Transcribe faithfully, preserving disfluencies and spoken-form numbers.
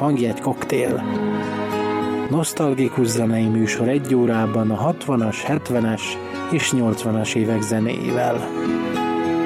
Hangjegy koktél. Nosztalgikus zenei műsor egy órában a hatvanas, hetvenes és nyolcvanas évek zenéivel.